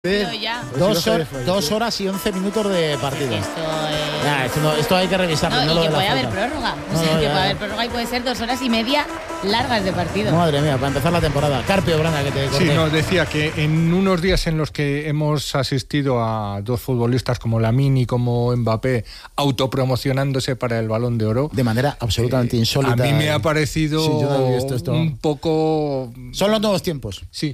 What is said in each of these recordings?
Dos horas y 11 minutos de partido. Esto hay que revisarlo. No, y que puede haber prórroga. Que puede haber prórroga y puede ser 2 horas y media largas de partido. Madre mía, para empezar la temporada. Carpio, Branda, que te corté. Sí, nos decía que en unos días en los que hemos asistido a dos futbolistas como Lamine y como Mbappé autopromocionándose para el Balón de Oro. De manera absolutamente insólita. A mí me ha parecido un poco... Son los nuevos tiempos. Sí.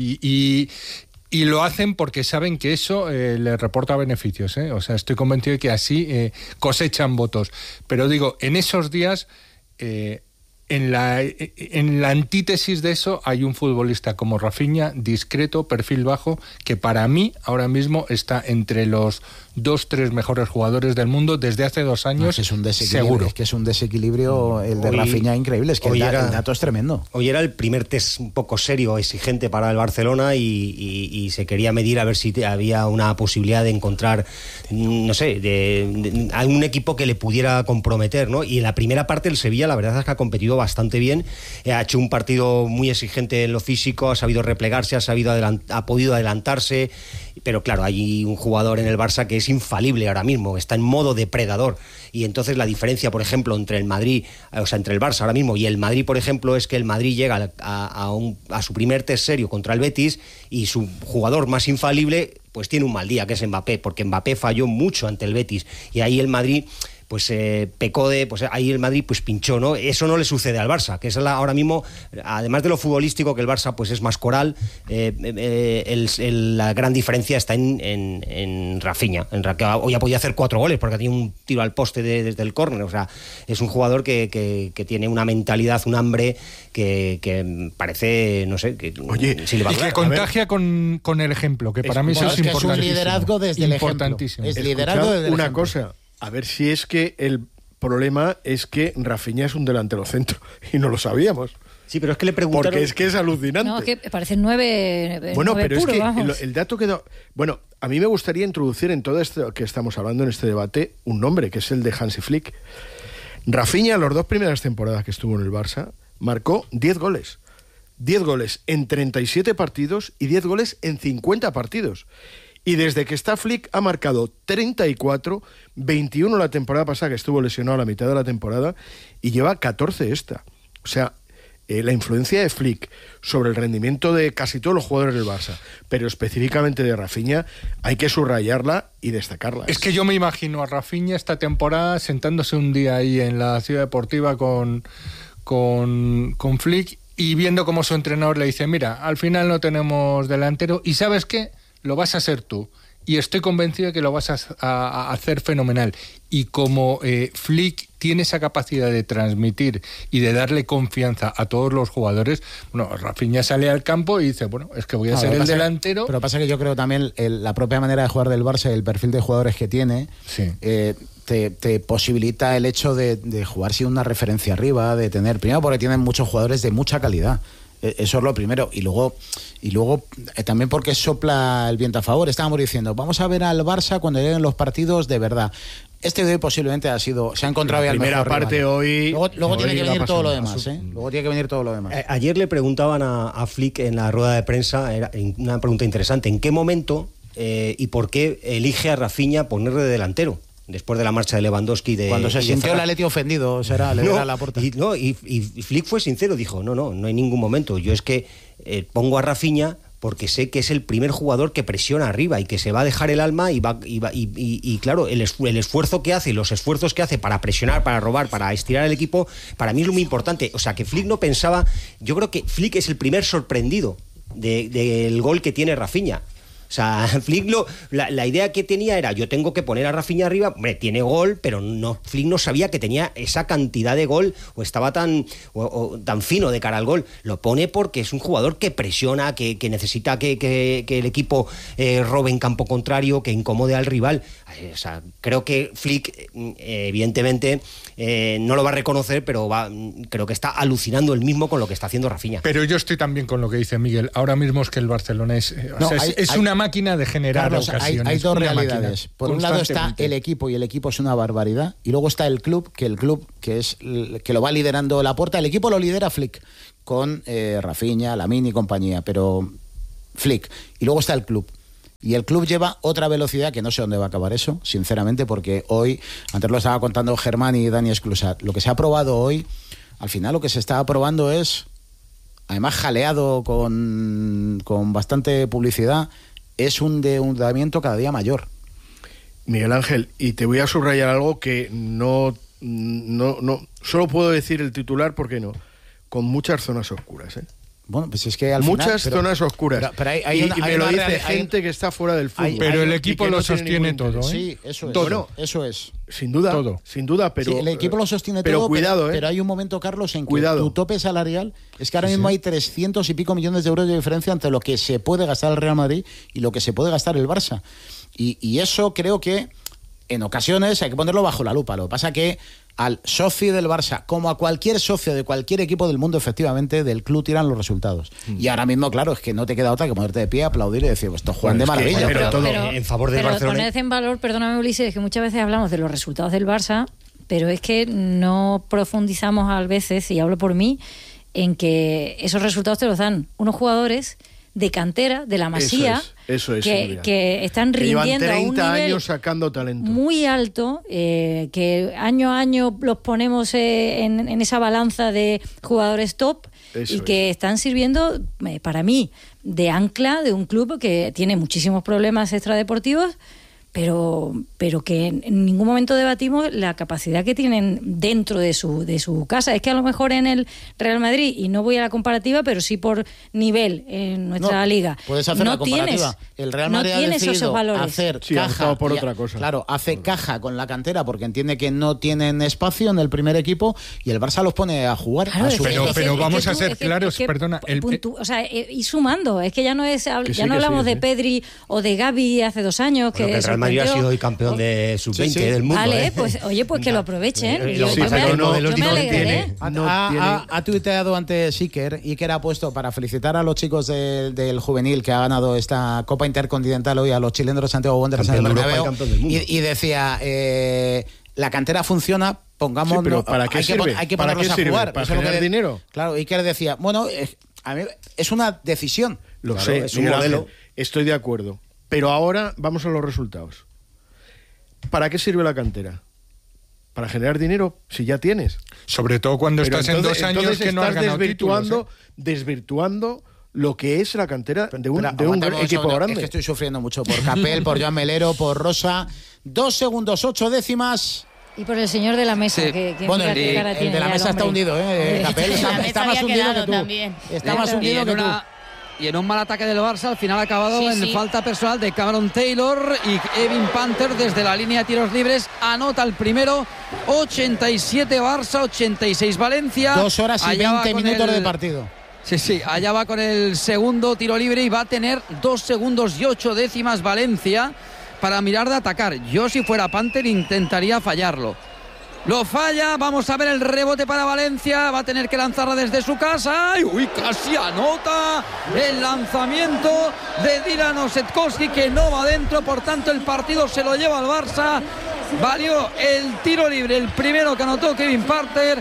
Y lo hacen porque saben que eso les reporta beneficios, ¿eh? O sea, estoy convencido de que así cosechan votos. Pero digo, en esos días, en la antítesis de eso, hay un futbolista como Rafinha, discreto, perfil bajo, que para mí ahora mismo está entre los 2-3 mejores jugadores del mundo desde hace 2 años. Es un desequilibrio, seguro. Es que es un desequilibrio el de Rafinha increíble. Es que el dato es tremendo. Hoy era el primer test un poco serio, exigente para el Barcelona y se quería medir a ver si había una posibilidad de encontrar, no sé, de algún equipo que le pudiera comprometer, ¿no? Y en la primera parte el Sevilla, la verdad es que ha competido bastante bien. Ha hecho un partido muy exigente en lo físico, ha sabido replegarse, ha podido adelantarse. Pero claro, hay un jugador en el Barça que es infalible ahora mismo, está en modo depredador, y entonces la diferencia, por ejemplo, entre el Madrid, o sea, entre el Barça ahora mismo y el Madrid, por ejemplo, es que el Madrid llega a su primer test serio contra el Betis y su jugador más infalible pues tiene un mal día, que es Mbappé, porque Mbappé falló mucho ante el Betis y ahí el Madrid pues pecó pues ahí el Madrid pues pinchó, ¿no? Eso no le sucede al Barça, que es ahora mismo, además de lo futbolístico, que el Barça pues es más coral, la gran diferencia está en Rafinha, que hoy ha podido hacer 4 goles porque tiene un tiro al poste desde el córner. O sea, es un jugador que tiene una mentalidad, un hambre que parece, no sé, que oye, si le va a y que contagia con el ejemplo, que para mí eso es importantísimo. Es un liderazgo desde el ejemplo. Es liderazgo desde el una ejemplo. Cosa, a ver si es que el problema es que Rafinha es un delantero centro y no lo sabíamos. Sí, pero es que le preguntaron... Porque es que es alucinante. No, que parecen 9 bueno, pero puro, es que vamos. el dato quedó... Bueno, a mí me gustaría introducir en todo esto que estamos hablando, en este debate, un nombre, que es el de Hansi Flick. Rafinha, las 2 primeras temporadas que estuvo en el Barça, marcó 10 goles. 10 goles en 37 partidos y 10 goles en 50 partidos. Y desde que está Flick ha marcado 34, 21 la temporada pasada, que estuvo lesionado a la mitad de la temporada, y lleva 14 esta. O sea, la influencia de Flick sobre el rendimiento de casi todos los jugadores del Barça, pero específicamente de Rafinha, hay que subrayarla y destacarla. Es que yo me imagino a Rafinha esta temporada sentándose un día ahí en la Ciudad Deportiva con Flick y viendo cómo su entrenador le dice: mira, al final no tenemos delantero y ¿sabes qué? Lo vas a hacer tú. Y estoy convencido de que lo vas a hacer fenomenal. Y como Flick tiene esa capacidad de transmitir y de darle confianza a todos los jugadores, bueno, Rafinha sale al campo y dice, bueno, es que voy a ser el delantero. Pero pasa que yo creo también la propia manera de jugar del Barça y el perfil de jugadores que tiene, sí. Te posibilita el hecho de jugar sin una referencia arriba, de tener, primero porque tienen muchos jugadores de mucha calidad. Eso es lo primero, y luego también porque sopla el viento a favor. Estábamos diciendo, vamos a ver al Barça cuando lleguen los partidos de verdad. Este de hoy posiblemente se ha encontrado ya el mejor primera parte rival. Hoy luego tiene que venir todo lo demás, Luego tiene que venir todo lo demás. Ayer le preguntaban a Flick en la rueda de prensa, era una pregunta interesante, ¿en qué momento y por qué elige a Rafinha ponerle de delantero? Después de la marcha de Lewandowski cuando se sintió el Atleti ofendido, le era la puerta. Y Flick fue sincero, dijo, no hay ningún momento, yo es que pongo a Rafinha porque sé que es el primer jugador que presiona arriba y que se va a dejar el alma y claro, el esfuerzo que hace y los esfuerzos que hace para presionar, para robar, para estirar el equipo, para mí es muy importante. O sea, que Flick no pensaba, yo creo que Flick es el primer sorprendido del gol que tiene Rafinha. O sea, Flick la idea que tenía era, yo tengo que poner a Rafinha arriba, hombre, tiene gol, pero Flick no sabía que tenía esa cantidad de gol o estaba tan fino de cara al gol. Lo pone porque es un jugador que presiona, que necesita que el equipo robe en campo contrario, que incomode al rival. O sea, creo que Flick, evidentemente, no lo va a reconocer, pero creo que está alucinando él mismo con lo que está haciendo Rafinha. Pero yo estoy también con lo que dice Miguel. Ahora mismo es que el Barcelona es una máquina de generar ocasiones. Hay dos realidades. Por un lado está el equipo, y el equipo es una barbaridad, y luego está el club que lo va liderando Laporta. El equipo lo lidera Flick con Rafinha, Lamine y compañía, pero Flick. Y luego está el club. Y el club lleva otra velocidad que no sé dónde va a acabar eso, sinceramente, porque hoy, antes lo estaba contando Germán y Dani Esclusat, lo que se ha aprobado hoy, al final lo que se está aprobando es, además jaleado con bastante publicidad, es un endeudamiento cada día mayor. Miguel Ángel, y te voy a subrayar algo que no solo puedo decir el titular porque no, con muchas zonas oscuras, ¿eh? Bueno, pues es que al muchas final, zonas oscuras. Pero y me lo dice gente que está fuera del fútbol. Pero el Y equipo que no lo tiene sostiene ningún todo, interés. ¿eh? Sí, eso es. Todo. Bueno, eso es. Sin duda, Todo. sin duda, pero... Sí, el equipo lo sostiene pero todo, cuidado, pero hay un momento, Carlos, en que Cuidado. tu tope salarial es que ahora mismo hay 300 y pico millones de euros de diferencia entre lo que se puede gastar el Real Madrid y lo que se puede gastar el Barça. Y eso creo que en ocasiones hay que ponerlo bajo la lupa. Lo que pasa que al socio del Barça, como a cualquier socio de cualquier equipo del mundo, efectivamente, del club tiran los resultados. Y ahora mismo, claro, es que no te queda otra que ponerte de pie, aplaudir y decir, pues estos juegan de Bueno, es que- maravilla. pero- en favor del pero Barcelona. poned en valor, perdóname Ulises, que muchas veces hablamos de los resultados del Barça, pero es que no profundizamos a veces, y hablo por mí, en que esos resultados te los dan unos jugadores de cantera, de la Masía, eso es, Nuria. que están Que llevan rindiendo a un 30 nivel años sacando talento. muy alto, que año a año los ponemos en esa balanza de jugadores top Eso y que están sirviendo, para mí, de ancla de un club que tiene muchísimos problemas extradeportivos, pero que en ningún momento debatimos la capacidad que tienen dentro de su casa. Es que a lo mejor en el Real Madrid, y no voy a la comparativa, pero sí por nivel en nuestra liga, Puedes hacer no la comparativa. El Real Madrid no ha tienes esos decidido valores. hacer Sí, ha caja. optado por y otra cosa. Claro, hace caja con la cantera porque entiende que no tienen espacio en el primer equipo y el Barça los pone a jugar Claro, a es su que- Pero- es que- pero es que vamos a tú- ser es que- claros, es que perdona, o sea, y sumando, es que ya no es Que sí, ya no que hablamos sí, de sí. Pedri o de Gavi hace 2 años, Bueno, que el Real Madrid ha sorprendió. sido hoy campeón de sub-20 Sí, sí. del mundo. Vale, ¿eh? pues oye, pues que lo aprovechen. Lo que Yo pasa me- es que el modelo yo me no alegraré. tiene. Ha tuiteado antes Iker ha puesto para felicitar a los chicos del juvenil que ha ganado esta Copa Intercontinental hoy, a los chilenos de Santiago Wanderers en el Campeón de Europa y Bernabéu, campeón del mundo. y decía la cantera funciona, pongamos, Sí, pero ¿para qué sirve? hay que ¿Para ponerlos qué a sirve? jugar. ¿Para Eso es lo generar que dinero? Claro, Iker decía, bueno, a mí es una decisión. Lo Claro, sé, es un Miguel modelo. Ángel, estoy de acuerdo. Pero ahora vamos a los resultados. ¿Para qué sirve la cantera? ¿Para generar dinero? Si ya tienes. Sobre todo cuando Pero estás en 2 años entonces que no has estás ganado títulos, ¿eh? desvirtuando lo que es la cantera de un Espera, aguántame un equipo segundo. grande. Es que estoy sufriendo mucho por Capel, por Joan Melero, por Rosa. 2 segundos, 8 décimas. Y por el señor de la mesa, Sí. que Bueno, mira qué cara el tiene de la ya mesa está hombre. hundido, Capel La mesa está más había hundido que quedado tú. también. Está más hundido que tú. Y en un mal ataque del Barça, al final ha acabado Sí, en sí. falta personal de Cameron Taylor, y Evan Panther desde la línea de tiros libres anota el primero. 87 Barça, 86 Valencia. 2 horas y Allá va 20 con minutos el- de partido. Sí, allá va con el segundo tiro libre y va a tener 2 segundos y 8 décimas Valencia para mirar de atacar. Yo, si fuera Panther, intentaría fallarlo. Lo falla, vamos a ver el rebote para Valencia, va a tener que lanzarla desde su casa. ¡Ay, uy, casi anota el lanzamiento de Dylan Osetkowski, que no va adentro, por tanto el partido se lo lleva al Barça. Valió el tiro libre, el primero que anotó Kevin Panther.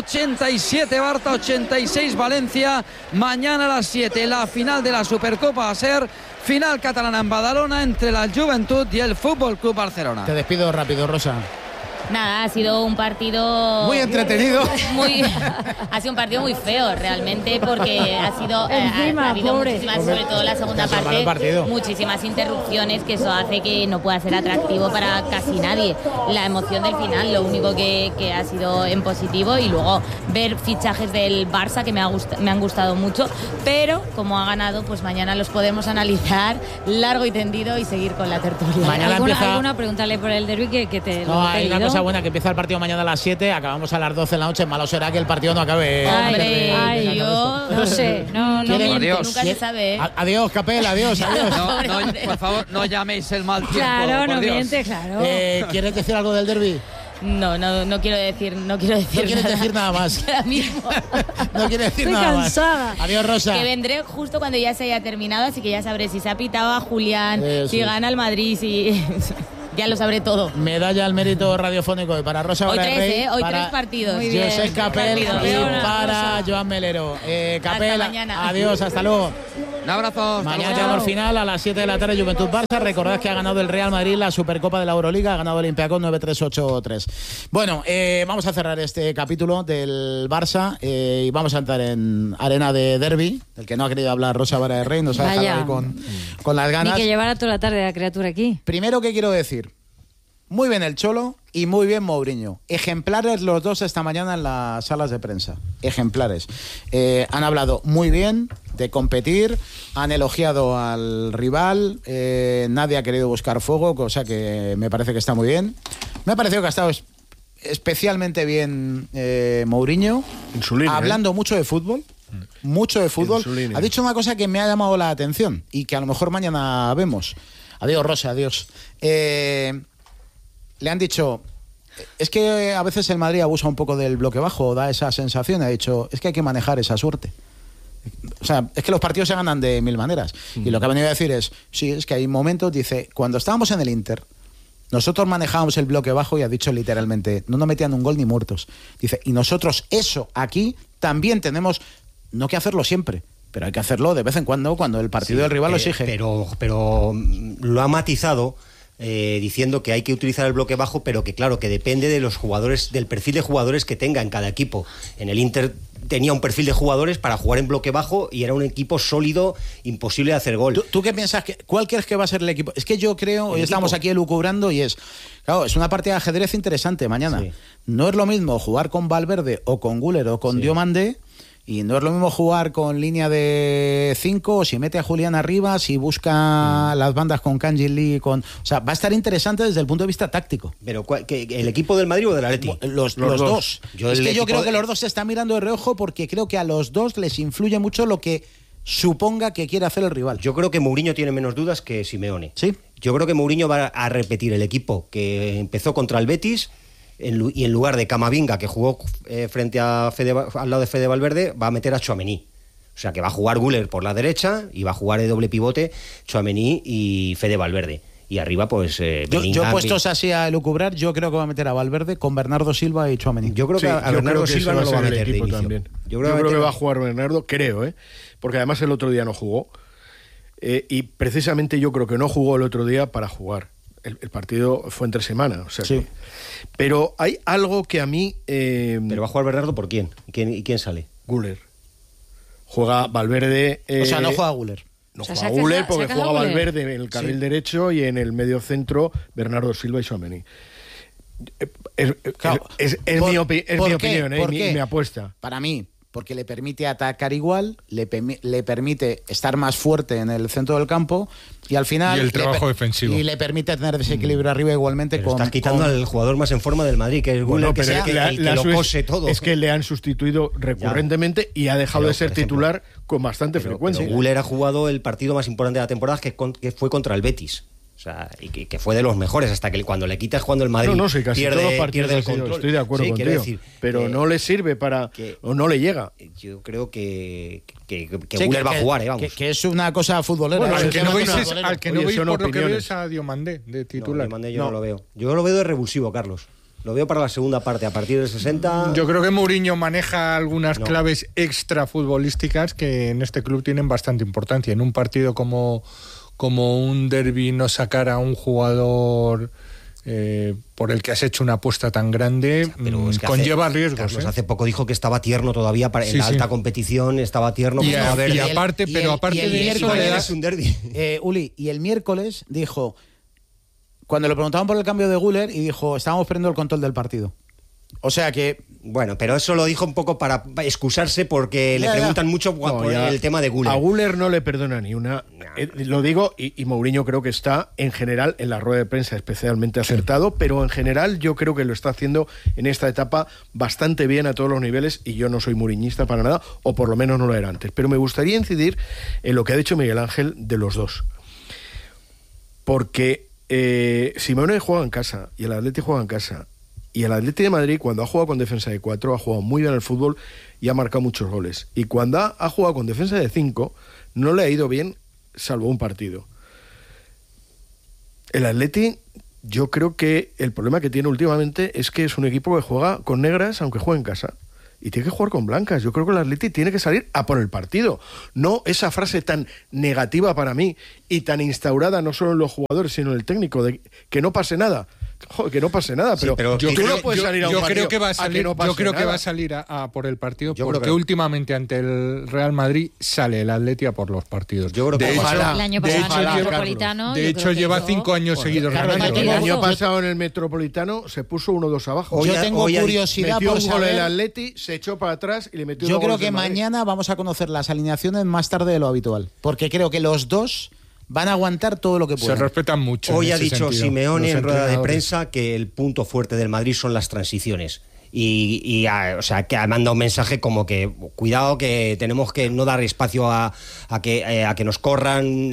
87 Barça, 86 Valencia. Mañana a las 7 la final de la Supercopa va a ser final catalana en Badalona entre la Juventud y el Fútbol Club Barcelona. Te despido rápido, Rosa. Nada, ha sido un partido Muy entretenido. Ha sido un partido muy feo realmente, porque ha sido Encima, ha habido pobre. muchísimas, sobre todo la segunda Ha sido malo el parte, partido. muchísimas interrupciones, que eso hace que no pueda ser atractivo para casi nadie. La emoción del final, lo único que ha sido en positivo, y luego ver fichajes del Barça que me han gustado mucho, pero como ha ganado, pues mañana los podemos analizar largo y tendido y seguir con la tertulia. Mañana empieza- ¿Alguna? Pregúntale por el derbi que te lo No, he hay una pedido. cosa buena, que empieza el partido mañana a las 7, acabamos a las 12 de la noche. Malo será que el partido no acabe. Hombre, Ay, yo No sé, no ¿Quiere- miente. Adiós. nunca se sabe, ¿eh? Adiós, Capel, adiós, adiós. No, por favor, no llaméis el mal tiempo. Claro, por no Dios. miente, claro. ¿Quieres decir algo del derbi? No quiero decir No quieres decir nada más. Ahora mismo. No quieres decir Estoy nada cansada. más. Adiós, Rosa. Que vendré justo cuando ya se haya terminado, así que ya sabré si se ha pitado a Julián, Eso si es. gana el Madrid, si ya lo sabré todo. Medalla al mérito radiofónico y para Rosa Hoy Varela 3, Rey, Hoy para 3 partidos. Muy bien. José Capel Partidos. y Campeona, para Rosa. Joan Melero. Capel, mañana. adiós, hasta luego. Un abrazo. Mañana llegamos al final a las 7 de la tarde, Juventud Barça. Recordad que ha ganado el Real Madrid la Supercopa de la Euroliga, ha ganado el Olympiacos 9-3-8-3. Bueno, vamos a cerrar este capítulo del Barça y vamos a entrar en arena de derbi, del que no ha querido hablar Rosa Vara de Rey, nos ha dejado ahí con las ganas. Ni que llevara toda la tarde la criatura aquí. Primero, ¿qué quiero decir? Muy bien el Cholo y muy bien Mourinho. Ejemplares los dos esta mañana en las salas de prensa. Ejemplares. Han hablado muy bien de competir, han elogiado al rival, nadie ha querido buscar fuego, cosa que me parece que está muy bien. Me ha parecido que ha estado especialmente bien Mourinho, en su línea, hablando mucho de fútbol. Mucho de fútbol. Ha dicho una cosa que me ha llamado la atención y que a lo mejor mañana vemos. Adiós, Rosa, adiós. Le han dicho, es que a veces el Madrid abusa un poco del bloque bajo, da esa sensación. Ha dicho, es que hay que manejar esa suerte. O sea, es que los partidos se ganan de mil maneras. Y lo que ha venido a decir es, sí, es que hay momentos, dice, cuando estábamos en el Inter, nosotros manejábamos el bloque bajo y ha dicho literalmente, no nos metían un gol ni muertos. Dice, y nosotros eso aquí también tenemos, no que hacerlo siempre, pero hay que hacerlo de vez en cuando el partido del rival lo exige. Pero lo ha matizado diciendo que hay que utilizar el bloque bajo, pero que claro, que depende de los jugadores, del perfil de jugadores que tenga en cada equipo. En el Inter tenía un perfil de jugadores para jugar en bloque bajo y era un equipo sólido, imposible de hacer gol. ¿Tú qué piensas? ¿Cuál crees que va a ser el equipo? Es que yo creo, hoy estamos aquí elucubrando y claro, es una partida de ajedrez interesante mañana. Sí. No es lo mismo jugar con Valverde o con Güler o con Diomandé. Y no es lo mismo jugar con línea de 5 o si mete a Julián arriba, si busca las bandas con Kangin Lee. O sea, va a estar interesante desde el punto de vista táctico. ¿Pero ¿el equipo del Madrid o del Atleti? Los dos. Yo creo que los dos se están mirando de reojo porque creo que a los dos les influye mucho lo que suponga que quiere hacer el rival. Yo creo que Mourinho tiene menos dudas que Simeone. ¿Sí? Yo creo que Mourinho va a repetir el equipo que empezó contra el Betis. Y en lugar de Camavinga, que jugó frente a al lado de Fede Valverde, va a meter a Tchouaméni. O sea que va a jugar Güler por la derecha y va a jugar de doble pivote Tchouaméni y Fede Valverde. Y arriba, pues. Yo puestos así a elucubrar, yo creo que va a meter a Valverde con Bernardo Silva y Tchouaméni. Yo creo que a Bernardo Silva no lo va a meter de inicio. También. Yo creo que va a jugar Bernardo, creo, porque además el otro día no jugó. Y precisamente yo creo que no jugó el otro día para jugar. El partido fue entre semana, o sea sí. Pero hay algo que a mí... ¿Pero va a jugar Bernardo por quién? ¿Y quién sale? Güler. Juega Valverde... o sea, no juega Güler. No juega Güler porque juega Valverde en el carril derecho y en el medio centro Bernardo Silva y Tchouaméni. Es mi opinión, mi apuesta. Para mí, porque le permite atacar igual, le permite estar más fuerte en el centro del campo y al final... Y el trabajo defensivo. Y le permite tener desequilibrio arriba igualmente. Pero estás quitando al jugador más en forma del Madrid, que es Güler, que lo cose todo. Es que le han sustituido recurrentemente y ha dejado de ser titular con bastante frecuencia. Pero Güler ha jugado el partido más importante de la temporada, que fue contra el Betis. O sea, y que fue de los mejores, hasta que cuando le quitas jugando el Madrid pierde el control. Estoy de acuerdo contigo, decir, pero no le sirve o no le llega. Yo creo que Güler va a jugar, vamos. Que es una cosa futbolera. Bueno, al que no veis por lo que veo es a Diomandé de titular. Diomandé yo no lo veo. Yo lo veo de revulsivo, Carlos. Lo veo para la segunda parte, a partir del 60... Yo creo que Mourinho maneja algunas claves extra futbolísticas que en este club tienen bastante importancia. En un partido como un derbi, no sacar a un jugador por el que has hecho una apuesta tan grande, pero es que conlleva riesgos. Carlos, hace poco dijo que estaba tierno todavía en la alta competición, estaba tierno. Y aparte de eso es un derbi. Uli, y el miércoles dijo, cuando le preguntaban por el cambio de Güler, y dijo, estábamos perdiendo el control del partido. O sea que... Bueno, pero eso lo dijo un poco para excusarse porque le preguntan mucho por el tema de Güler. A Güler no le perdona ni una. Lo digo, y Mourinho creo que está en general en la rueda de prensa especialmente acertado, pero en general yo creo que lo está haciendo en esta etapa bastante bien a todos los niveles, y yo no soy mourinhista para nada, o por lo menos no lo era antes. Pero me gustaría incidir en lo que ha dicho Miguel Ángel de los dos. Porque Simeone juega en casa y el Atleti juega en casa. Y el Atlético de Madrid, cuando ha jugado con defensa de 4, ha jugado muy bien al fútbol y ha marcado muchos goles. Y cuando ha jugado con defensa de 5, no le ha ido bien, salvo un partido. El Atlético, yo creo que el problema que tiene últimamente es que es un equipo que juega con negras, aunque juegue en casa. y tiene que jugar con blancas. Yo creo que el Atleti tiene que salir a por el partido. No esa frase tan negativa para mí y tan instaurada no solo en los jugadores, sino en el técnico, de que no pase nada. Joder, que no pase nada, pero yo tú no puedes salir a un partido. Creo que va a salir, no pase yo creo que nada. va a salir a por el partido, Yo porque creo que- últimamente ante el Real Madrid sale el Atleti a por los partidos. Yo creo que de hecho, ojalá. El año de pasado hecho en el lleva- Metropolitano, de yo hecho creo que lleva yo- 5 años seguidos Carlos, ganando. El año Ojo. pasado en el Metropolitano se puso 1-2 abajo. Yo Hoy- tengo hoy- curiosidad Metió por un gol el saber... Atleti, se echó para atrás y le metió Yo dos creo goles que el Madrid. mañana vamos a conocer las alineaciones más tarde de lo habitual, porque creo que los dos van a aguantar todo lo que Se puedan. respetan mucho. Hoy en ha ese dicho sentido, Simeone los en rueda de entrenadores. prensa que el punto fuerte del Madrid son las transiciones. O sea, que ha mandado un mensaje como que cuidado, que tenemos que no dar espacio a que nos corran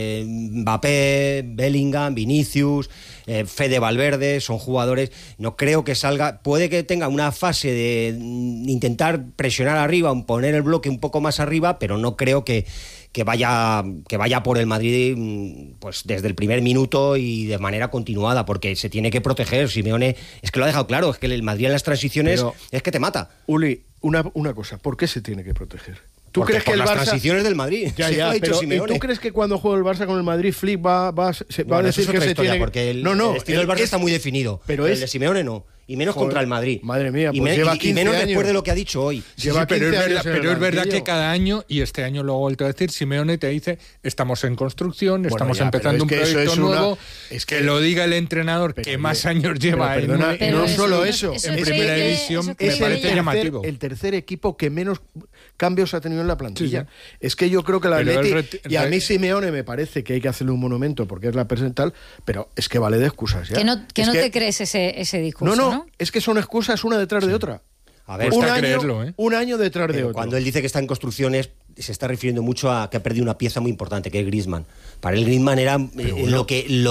Mbappé, Bellingham, Vinicius, Fede Valverde, son jugadores. No creo que salga, puede que tenga una fase de intentar presionar arriba, poner el bloque un poco más arriba, pero no creo que vaya por el Madrid pues desde el primer minuto y de manera continuada, porque se tiene que proteger. Simeone es que lo ha dejado claro, es que el Madrid en las transiciones Pero- es que te mata. Uli, una cosa, ¿por qué se tiene que proteger? ¿Tú Porque crees que por el las Barça... transiciones del Madrid? Ya, Sí, lo ya, ha dicho pero ¿y Simeone. tú crees que cuando juega el Barça con el Madrid, Flick va a Bueno, decir eso es que otra se historia, tiene... porque el no, estilo del Barça es- está muy definido, pero el es- de Simeone no, y menos Joder, contra el Madrid. madre mía, y, pues lleva y 15 menos años. después de lo que ha dicho hoy. Sí, lleva pero 15 es años verdad, en el pero es verdad banquillo. que cada año, y este año lo he vuelto a decir, Simeone te dice, estamos en construcción, Bueno, estamos ya, empezando un pero es que eso proyecto es una- nuevo, es que que- lo diga el entrenador Pero que más oye, años lleva pero perdona, en, Pero no eso- solo eso, eso en es primera creíble, división, eso me es creíble parece ya. llamativo. el tercer equipo que menos cambios ha tenido en la plantilla. Sí, sí. Es que yo creo que la Pero Atleti, el y a mí Simeone me parece que hay que hacerle un monumento porque es la presental, pero es que vale de excusas ya. Que no, Es te crees ese discurso, no, ¿no? es que son excusas una detrás de otra. A ver, Cuesta creerlo, ¿eh? Un año detrás de Pero otro. cuando él dice que está en construcciones, se está refiriendo mucho a que ha perdido una pieza muy importante, que es Griezmann. Para él Griezmann era el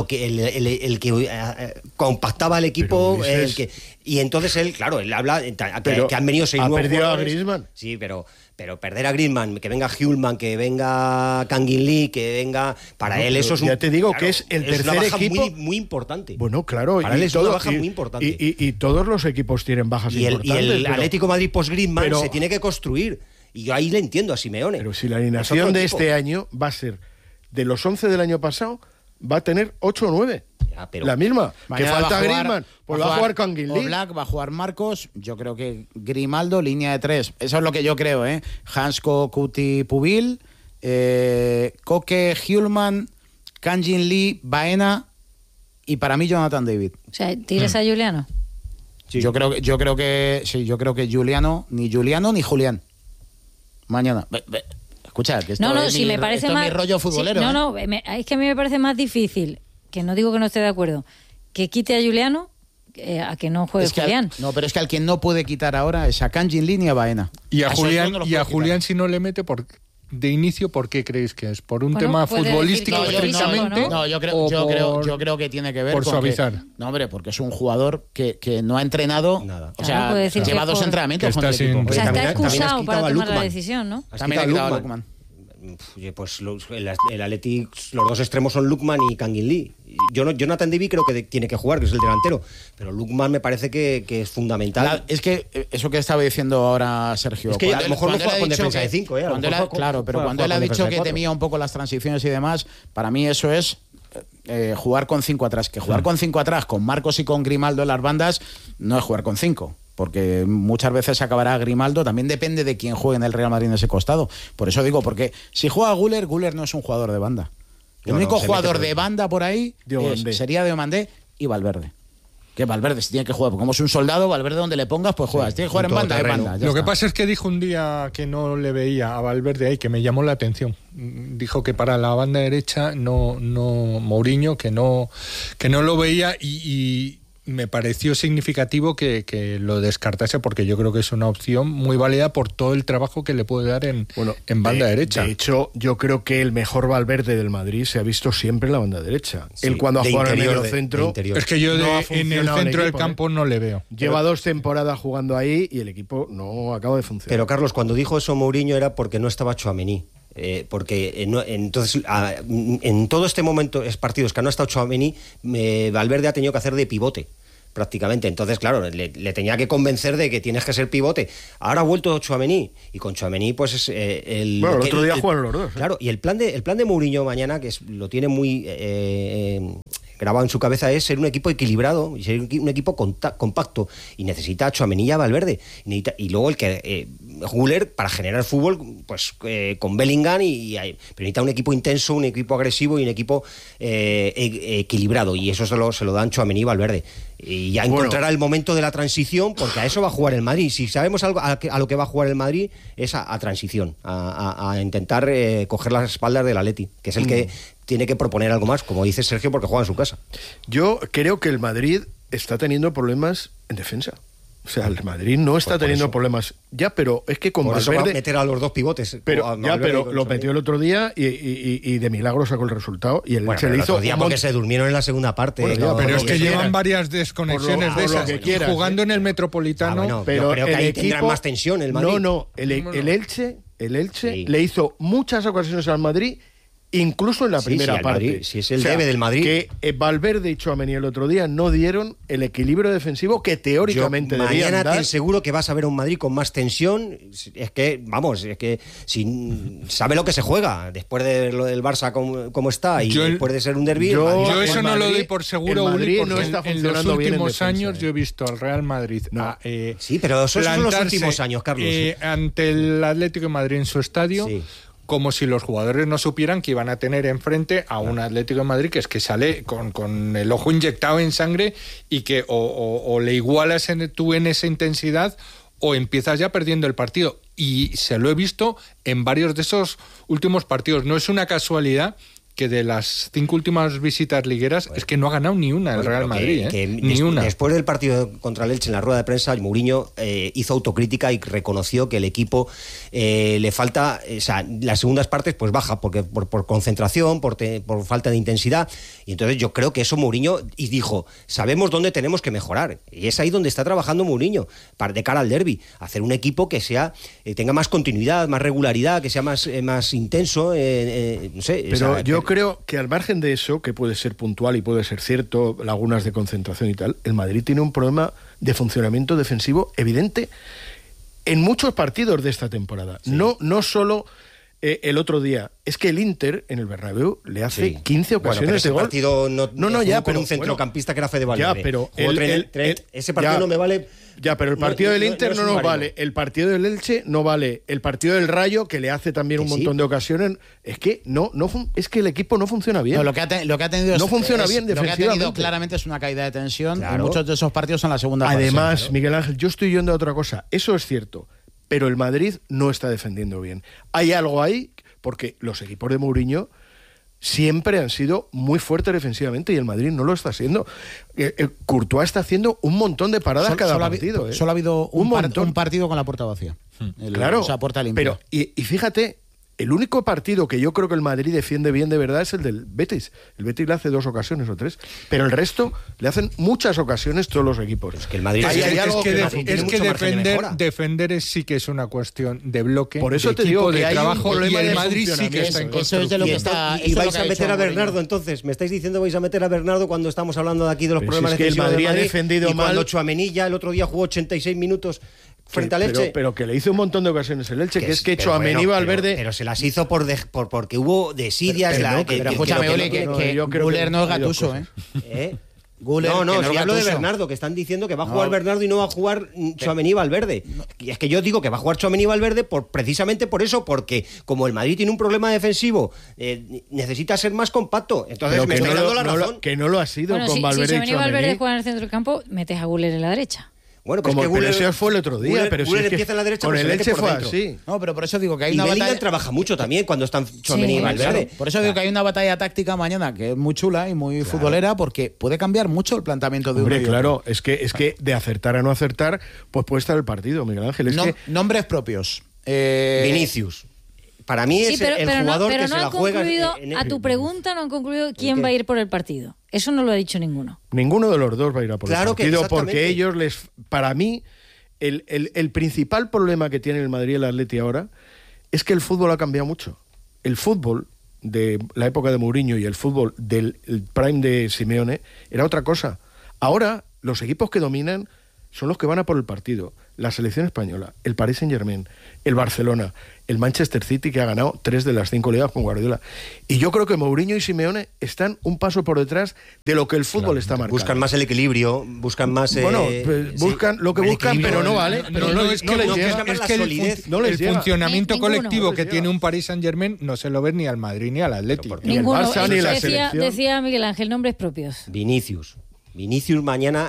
que compactaba al equipo, Pero Ulises- el que, y entonces él, claro, él habla Pero que han venido 6 ha nuevos perdido a jugadores. Griezmann. Sí, pero perder a Griezmann, que venga Hjulman, que venga Kangin Lee, que venga, para No, él pero eso es un, ya te digo claro, que es el una tercer baja equipo muy, muy importante. Bueno, claro, Para él es una baja y- muy importante. Y todos los equipos tienen bajas Y el importantes. pero- Atlético Madrid post Griezmann pero- se tiene que construir. Y yo ahí le entiendo a Simeone. Pero si la Es alineación otro de equipo. este año va a ser de los 11 del año pasado, va a tener 8 o 9. Ya, pero- La misma. Mañana que falta va a jugar- Griezmann, pues va a jugar Kangin Lee. Oblak, va a jugar Marcos, yo creo que Grimaldo, línea de 3. Eso es lo que yo creo, ¿eh? Hansko, Kuti, Pubil, Koke, Hjulman, Kangin Lee, Baena y para mí Jonathan David. O sea, ¿tires a Juliano? Sí. Yo creo que Juliano ni Julián. Mañana. Escucha, que esto No, es si mi, me parece esto más... es mi rollo futbolero. sí, ¿eh? no, es que a mí me parece más difícil, que no digo que no esté de acuerdo, que quite a Juliano a que no juegue Es que Julián. no, pero es que al quien no puede quitar ahora es a Kangin Lee ni a Baena. Y a esos dos Julián, no los y a puede quitar. Julián si no le mete de inicio, ¿por qué creéis que es? ¿Por un Bueno, tema puede futbolístico decir que estrictamente? ¿no? No, yo creo que tiene que ver por con suavizar. no, hombre, porque es un jugador que no ha entrenado Nada. O Claro, sea, puede decir lleva que 2 por- entrenamientos que con el está equipo. sin- O sea, También- está también has excusado para quitado a tomar la Lukman. decisión, ¿no? Has También ha quitado quitado a Lukman. Lukman. Oye, pues el Atleti, los dos extremos son Lukman y Kangin Lee. Jonathan David creo que tiene que jugar, que es el delantero, pero Lukman me parece que es fundamental. Es que eso que estaba diciendo ahora Sergio. Es que a lo cuando mejor no él juega ha con dicho defensa que- de 5, ¿eh? A lo cuando él mejor ha- Claro, pero juega cuando él ha con dicho defensa de que 4. temía un poco las transiciones y demás, para mí eso es jugar con 5 atrás. Que jugar con 5 atrás, con Marcos y con Grimaldo en las bandas, no es jugar con 5. Porque muchas veces acabará Grimaldo, también depende de quién juegue en el Real Madrid en ese costado. Por eso digo, porque si juega Güler no es un jugador de banda. El No, único se jugador mete de banda por ahí Diomandé. sería Diomandé y Valverde. Que Valverde si tiene que jugar, porque como es un soldado, Valverde donde le pongas, pues juegas. Tiene que jugar en banda, de banda. ya Lo que está. pasa es que dijo un día que no le veía a Valverde ahí, que me llamó la atención. Dijo que para la banda derecha no Mourinho, que no lo veía y me pareció significativo que lo descartase, porque yo creo que es una opción muy válida por todo el trabajo que le puede dar en banda derecha. De hecho, yo creo que el mejor Valverde del Madrid se ha visto siempre en la banda derecha. Sí, Él cuando ha de jugado en el interior, medio de centro interior. Es que yo no ha en el funcionado el centro del equipo, campo no le veo. lleva 2 temporadas jugando ahí y el equipo no acaba de funcionar. Pero Carlos, cuando dijo eso Mourinho era porque no estaba Tchouaméni. Entonces en todo este momento, partidos que no ha estado Tchouaméni, Valverde ha tenido que hacer de pivote. prácticamente. Entonces, claro, le tenía que convencer de que tienes que ser pivote. Ahora ha vuelto Tchouaméni, y con Tchouaméni pues es el otro día jugaron los dos. Claro, y el plan de Mourinho mañana, que lo tiene muy grabado en su cabeza, es ser un equipo equilibrado y ser un equipo compacto, y necesita a Tchouaméni y a Valverde, y luego el que Güler, para generar fútbol, pues con Bellingham, pero necesita un equipo intenso, un equipo agresivo y un equipo equilibrado, y eso se lo dan Tchouaméni y Valverde. Y ya encontrará el momento de la transición, porque a eso va a jugar el Madrid. Si sabemos algo a lo que va a jugar el Madrid, es a transición, a intentar coger las espaldas del Atleti, que es el que tiene que proponer algo más, como dice Sergio, porque juega en su casa. Yo creo que el Madrid está teniendo problemas en defensa. O sea, el Madrid no está teniendo problemas. Ya, pero es que con por Valverde... eso va a meter a los dos pivotes. Pero lo metió el otro día y de milagro sacó el resultado. Y el Elche le hizo... porque se durmieron en la segunda parte. Pero es que llevan varias desconexiones de esas. Jugando en el Metropolitano... pero creo que ahí tendrán más tensión el Madrid. El Elche le hizo muchas ocasiones al Madrid, incluso en la primera parte. Madrid, si es el debe del Madrid. Que Valverde y Tchouaméni el otro día no dieron el equilibrio defensivo que teóricamente debían dar. Mañana te aseguro que vas a ver a un Madrid con más tensión. Es que si sabe lo que se juega después de lo del Barça como está, y después de ser un derbi. Yo eso no lo doy por seguro, Uli, porque no está en los últimos defensa, años yo he visto al Real Madrid sí, pero esos son los últimos años, Carlos. Ante el Atlético de Madrid en su estadio. Sí. Como si los jugadores no supieran que iban a tener enfrente a un Atlético de Madrid que es que sale con el ojo inyectado en sangre, y que o le igualas tú en esa intensidad o empiezas ya perdiendo el partido. Y se lo he visto en varios de esos últimos partidos. No es una casualidad que de las 5 últimas visitas ligueras es que no ha ganado ni una el Real Madrid, ni una. Después del partido contra el Elche, en la rueda de prensa, Mourinho hizo autocrítica y reconoció que el equipo le falta, o sea, las segundas partes pues baja porque por concentración, por falta de intensidad, y entonces yo creo que eso Mourinho, y dijo, sabemos dónde tenemos que mejorar, y es ahí donde está trabajando Mourinho de cara al derbi, hacer un equipo que sea tenga más continuidad, más regularidad, que sea más intenso, no sé. Pero yo creo que al margen de eso, que puede ser puntual y puede ser cierto, lagunas de concentración y tal, el Madrid tiene un problema de funcionamiento defensivo evidente en muchos partidos de esta temporada. Sí. No solo el otro día. Es que el Inter en el Bernabéu le hace 15 ocasiones de gol. Partido pero un centrocampista que era Fede Valverde. Ya, pero ese partido no me vale. Ya, pero el partido del Inter no nos vale. El partido del Elche no vale. El partido del Rayo, que le hace también un montón de ocasiones, es que es que el equipo no funciona bien. No, lo que ha tenido no funciona bien defensivamente. Lo que ha tenido claramente es una caída de tensión. Claro. En muchos de esos partidos en la segunda fase. Además, claro. Miguel Ángel, yo estoy yendo a otra cosa. Eso es cierto. Pero el Madrid no está defendiendo bien. Hay algo ahí, porque los equipos de Mourinho siempre han sido muy fuertes defensivamente y el Madrid no lo está haciendo. Courtois está haciendo un montón de paradas cada partido. Solo ha habido un partido con la puerta vacía. Claro, o sea, puerta limpia. Pero, y fíjate, el único partido que yo creo que el Madrid defiende bien de verdad es el del Betis. El Betis le hace 2 ocasiones o 3, pero el resto le hacen muchas ocasiones todos los equipos. Es que el Madrid defender sí que es una cuestión de bloque, por eso de te equipo, digo que de hay trabajo, un problema y el de Madrid sí que está en construcción. Eso es de lo que está. Y vais a meter a Bernardo, entonces. Me estáis diciendo vais a meter a Bernardo cuando estamos hablando de aquí de los problemas defensivos del Madrid. El Madrid ha defendido y mal. Cuando Tchouaméni ya el otro día jugó 86 minutos frente al Elche. Pero que le hizo un montón de ocasiones el Elche, que es que Tchouaméni Valverde. Pero se las hizo porque hubo desidias. Pero escúchame, Oli, que Güler no es Gattuso, ¿eh? Güler, si hablo de Bernardo, que están diciendo que va a jugar Bernardo y no va a jugar Tchouaméni Valverde. Y es que yo digo que va a jugar Tchouaméni Valverde precisamente por eso, porque como el Madrid tiene un problema defensivo, necesita ser más compacto. Entonces pero me estoy dando la razón. Que no lo ha sido con Valverde. Si Tchouaméni Valverde juega en el centro del campo, metes a Güler en la derecha. Bueno, pues como pero eso fue el otro día, pero si empieza en la derecha, con el Elche fue así. No, pero por eso digo que hay y una Bellingham batalla. Trabaja mucho también cuando están Tchouaméni y Valverde. Por eso digo que hay una batalla táctica mañana que es muy chula y muy futbolera, porque puede cambiar mucho el planteamiento de uno y otro. Claro, es que de acertar a no acertar, pues puede estar el partido, Miguel Ángel. Nombres propios. Vinicius. Para mí es el jugador que se la juega. A tu pregunta no han concluido quién va a ir por el partido. Eso no lo ha dicho ninguno. Ninguno de los dos va a ir a por el partido, porque ellos para mí, el principal problema que tiene el Madrid y el Atleti ahora es que el fútbol ha cambiado mucho. El fútbol de la época de Mourinho y el fútbol del prime de Simeone era otra cosa. Ahora los equipos que dominan son los que van a por el partido. La selección española, el Paris Saint-Germain, el Barcelona, el Manchester City, que ha ganado 3 de las 5 ligas con Guardiola. Y yo creo que Mourinho y Simeone están un paso por detrás de lo que el fútbol está marcando. Buscan más el equilibrio, buscan más... buscan lo que buscan, pero no vale. Pero no les llega. Es que el funcionamiento colectivo que tiene un Paris Saint-Germain no se lo ve ni al Madrid ni al Atlético. Ni el Barça ni la selección. Decía Miguel Ángel, nombres propios. Vinicius mañana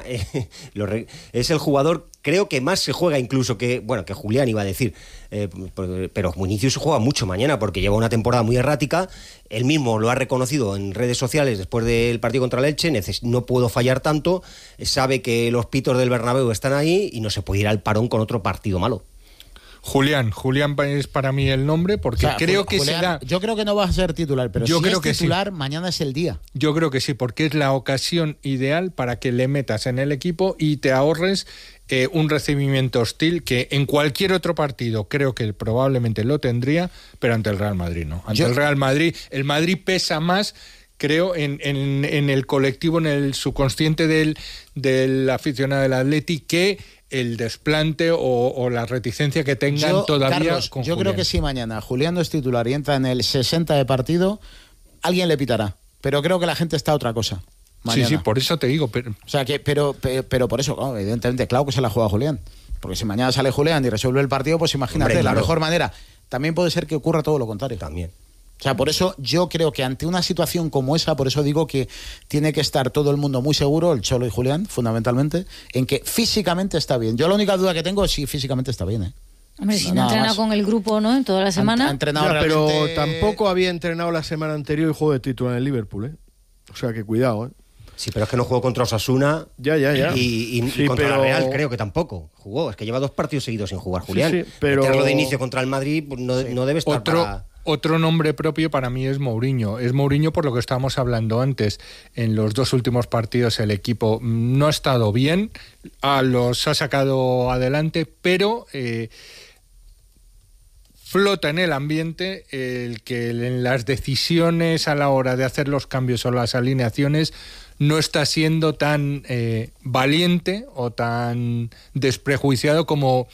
es el jugador, creo que más se juega incluso que Julián iba a decir, pero Vinicius juega mucho mañana porque lleva una temporada muy errática. Él mismo lo ha reconocido en redes sociales después del partido contra el Elche: no puedo fallar tanto, sabe que los pitos del Bernabéu están ahí y no se puede ir al parón con otro partido malo. Julián es para mí el nombre, porque creo que Julián, será... Yo creo que no va a ser titular, pero yo si creo es que titular, sí. Mañana es el día. Yo creo que sí, porque es la ocasión ideal para que le metas en el equipo y te ahorres un recibimiento hostil que en cualquier otro partido creo que probablemente lo tendría, pero ante el Real Madrid no. El Real Madrid, el Madrid pesa más, creo, en el colectivo, en el subconsciente del aficionado del Atleti, que el desplante o la reticencia que tengan todavía, Carlos, con yo Julián. creo que si mañana Julián no es titular y entra en el 60 de partido, alguien le pitará. Pero creo que la gente está a otra cosa. Mañana. Sí, por eso te digo. O sea, pero por eso, evidentemente, claro que se la juega Julián. Porque si mañana sale Julián y resuelve el partido, pues imagínate, Hombre, claro. la mejor manera. También puede ser que ocurra todo lo contrario. También. O sea, por eso yo creo que ante una situación como esa, por eso digo que tiene que estar todo el mundo muy seguro, el Cholo y Julián, fundamentalmente, en que físicamente está bien. Yo la única duda que tengo es si físicamente está bien, Hombre, si no entrena con el grupo, ¿no? En toda la semana. Ha entrenado pero realmente... tampoco había entrenado la semana anterior y juego de título en el Liverpool, O sea, que cuidado, Sí, pero es que no jugó contra Osasuna. Ya. Y contra la Real creo que tampoco jugó. Es que lleva 2 partidos seguidos sin jugar, Julián. Sí, pero... Meterlo de inicio contra el Madrid pues no debe estar Otro nombre propio para mí es Mourinho. Es Mourinho por lo que estábamos hablando antes. En los 2 últimos partidos el equipo no ha estado bien, los ha sacado adelante, pero flota en el ambiente el que en las decisiones a la hora de hacer los cambios o las alineaciones no está siendo tan valiente o tan desprejuiciado como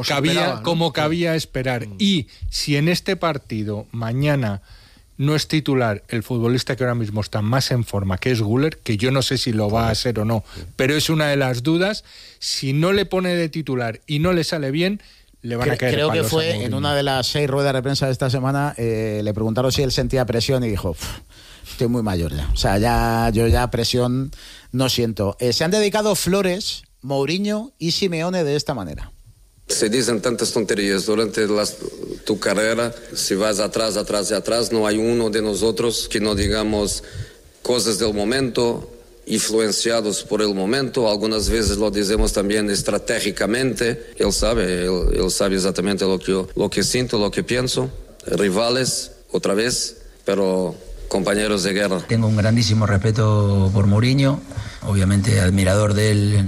cabía esperar. Y si en este partido mañana no es titular el futbolista que ahora mismo está más en forma, que es Güler, que yo no sé si lo va a ser o no, pero es una de las dudas, si no le pone de titular y no le sale bien, le van a caer Creo que palos fue en una de las 6 ruedas de prensa de esta semana, le preguntaron si él sentía presión y dijo: estoy muy mayor ya. O sea, yo ya presión no siento. Se han dedicado flores Mourinho y Simeone de esta manera. Se dicen tantas tonterías durante tu carrera. Si vas atrás, no hay uno de nosotros que no digamos cosas del momento, influenciados por el momento. Algunas veces lo decimos también estratégicamente. Él sabe exactamente lo que siento, lo que pienso. Rivales, otra vez, pero compañeros de guerra. Tengo un grandísimo respeto por Mourinho, obviamente admirador de él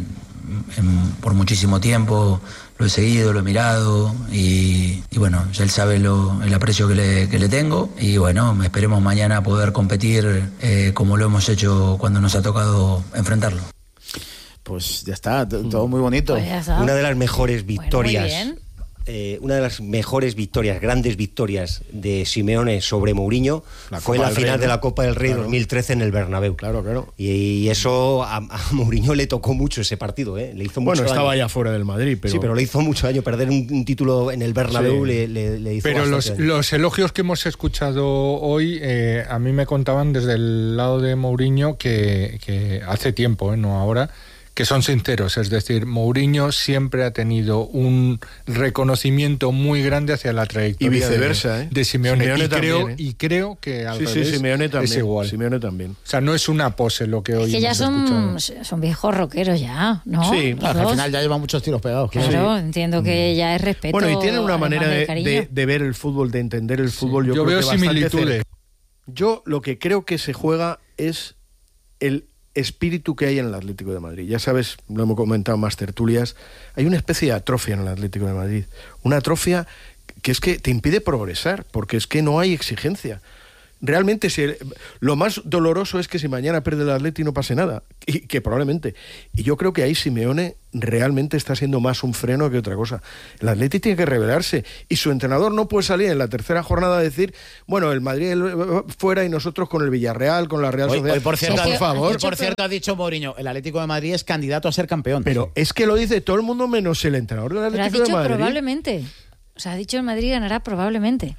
por muchísimo tiempo. Lo he seguido, lo he mirado y bueno, ya él sabe el aprecio que le tengo y bueno, esperemos mañana poder competir como lo hemos hecho cuando nos ha tocado enfrentarlo. Pues ya está, todo muy bonito. Pues una de las mejores victorias. Bueno, una de las mejores victorias, grandes victorias de Simeone sobre Mourinho fue la final de la Copa del Rey 2013 en el Bernabéu. Claro. Y eso a Mourinho le tocó mucho ese partido, Le hizo mucho daño. Estaba ya fuera del Madrid, pero... Sí, pero le hizo mucho daño. Perder un título en el Bernabéu le hizo pero bastante daño. Los elogios que hemos escuchado hoy, a mí me contaban desde el lado de Mourinho que hace tiempo, no ahora, que son sinceros, es decir, Mourinho siempre ha tenido un reconocimiento muy grande hacia la trayectoria y viceversa, de Simeone. Y creo que al revés Simeone también, es igual. Simeone también. O sea, no es una pose lo que hoy es que ya hemos son viejos rockeros ya, ¿no? Sí, al final ya llevan muchos tiros pegados. Claro, Sí. Entiendo que ya es respeto. Bueno, y tienen una manera de de ver el fútbol, de entender el fútbol. Yo creo veo que similitudes. Yo lo que creo que se juega es el espíritu que hay en el Atlético de Madrid. Ya sabes, lo hemos comentado en más tertulias, hay una especie de atrofia en el Atlético de Madrid. Una atrofia que es que te impide progresar, porque es que no hay exigencia. realmente lo más doloroso es que si mañana pierde el Atleti no pase nada, y que probablemente. Y yo creo que ahí Simeone realmente está siendo más un freno que otra cosa. El Atleti tiene que rebelarse y su entrenador no puede salir en la tercera jornada a decir, bueno, el Madrid fuera y nosotros con el Villarreal, con la Real Sociedad. Hoy, por favor. cierto, ha dicho Mourinho, el Atlético de Madrid es candidato a ser campeón. Pero es que lo dice todo el mundo menos el entrenador del Atlético de Madrid. Pero has dicho probablemente. O sea, ha dicho el Madrid ganará probablemente.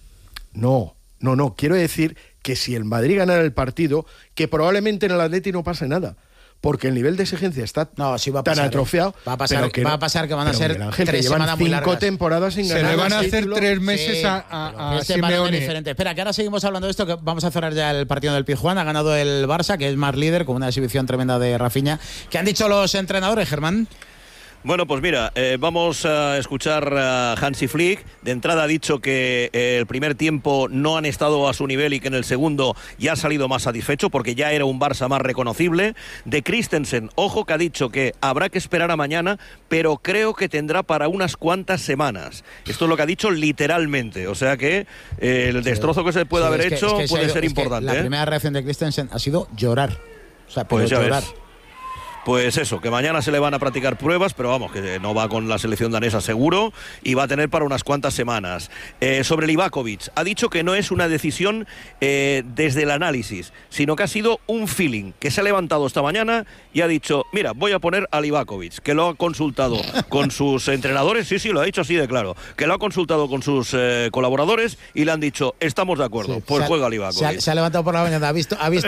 No, quiero decir que si el Madrid ganara el partido, que probablemente en el Atleti no pase nada, porque el nivel de exigencia está tan atrofiado. Va a pasar que van a ser Ángel, 3 semanas muy largas. 5 temporadas sin ganar. Se le van a hacer título. 3 meses a Simeone. Diferente. Espera, que ahora seguimos hablando de esto, que vamos a cerrar ya el partido del Pizjuán. Ha ganado el Barça, que es más líder, con una exhibición tremenda de Rafinha. ¿Qué han dicho los entrenadores, Germán? Bueno, pues mira, vamos a escuchar a Hansi Flick. De entrada ha dicho que el primer tiempo no han estado a su nivel y que en el segundo ya ha salido más satisfecho porque ya era un Barça más reconocible. De Christensen, ojo, que ha dicho que habrá que esperar a mañana, pero creo que tendrá para unas cuantas semanas. Esto es lo que ha dicho literalmente. O sea que el destrozo que se puede haber hecho puede ser importante. La primera reacción de Christensen ha sido llorar. O sea, pues ya llorar. ves. Pues eso, que mañana se le van a practicar pruebas, pero vamos, que no va con la selección danesa seguro y va a tener para unas cuantas semanas. Sobre Livakovic, ha dicho que no es una decisión desde el análisis, sino que ha sido un feeling, que se ha levantado esta mañana y ha dicho, mira, voy a poner a Livakovic, que lo ha consultado con sus entrenadores, sí, lo ha dicho así de claro, que lo ha consultado con sus colaboradores y le han dicho, estamos de acuerdo, pues juega Livakovic. Se ha levantado por la mañana, ha visto a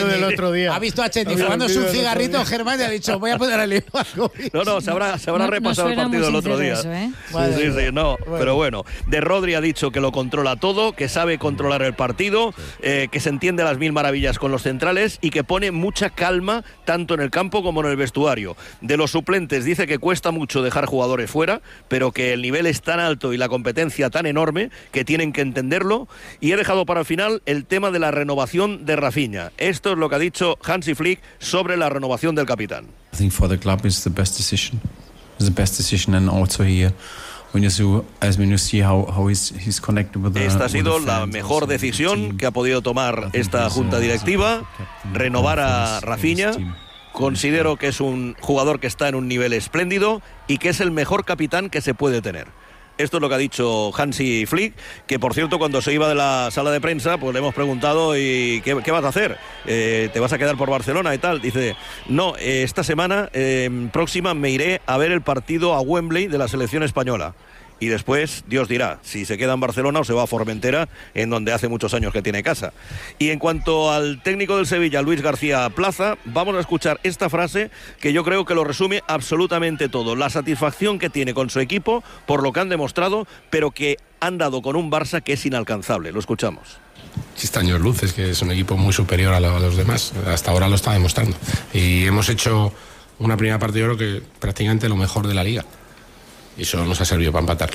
Chesney fumándose un cigarrito, Germán, y ha dicho, voy a poner a Livakovic. No, se habrá repasado el partido del otro día. Eso, ¿eh? Bueno. Pero bueno. De Rodri ha dicho que lo controla todo, que sabe controlar el partido, que se entiende a las mil maravillas con los centrales y que pone mucha calma tanto en el campo como en el vestuario. De los suplentes dice que cuesta mucho dejar jugadores fuera, pero que el nivel es tan alto y la competencia tan enorme que tienen que entenderlo. Y he dejado para el final el tema de la renovación de Rafinha. Esto es lo que ha dicho Hansi Flick sobre la renovación del capitán. I think for the club it's the best decision. It's the best decision, and also here when you see how he's connected with the. Esta ha sido la mejor decisión que ha podido tomar esta junta directiva, renovar a Rafinha. Considero que es un jugador que está en un nivel espléndido y que es el mejor capitán que se puede tener. Esto es lo que ha dicho Hansi Flick, que por cierto cuando se iba de la sala de prensa pues le hemos preguntado ¿y qué vas a hacer? ¿Te vas a quedar por Barcelona y tal? Dice, no, esta semana próxima me iré a ver el partido a Wembley de la selección española. Y después, Dios dirá, si se queda en Barcelona o se va a Formentera, en donde hace muchos años que tiene casa. Y en cuanto al técnico del Sevilla, Luis García Plaza, vamos a escuchar esta frase que yo creo que lo resume absolutamente todo. La satisfacción que tiene con su equipo por lo que han demostrado, pero que han dado con un Barça que es inalcanzable. Lo escuchamos. Existe años luces, que es un equipo muy superior a los demás. Hasta ahora lo está demostrando. Y hemos hecho una primera parte, yo creo que prácticamente lo mejor de la liga. Y eso nos ha servido para empatarle.